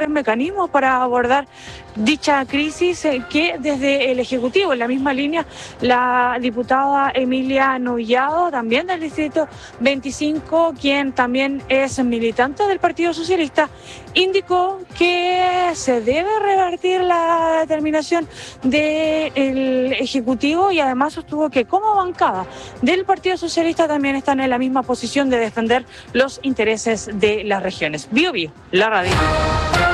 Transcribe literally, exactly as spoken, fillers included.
mejores mecanismos para abordar dicha crisis eh, que desde el Ejecutivo. En la misma línea, la diputada Emilia Novillado, también del Distrito veinticinco, quien también es militante del Partido Socialista, indicó que se debe revertir la determinación del Ejecutivo y además sostuvo que como bancada del Partido Socialista también están en la misma posición de defender los intereses de las regiones. Bio Bio, la radio.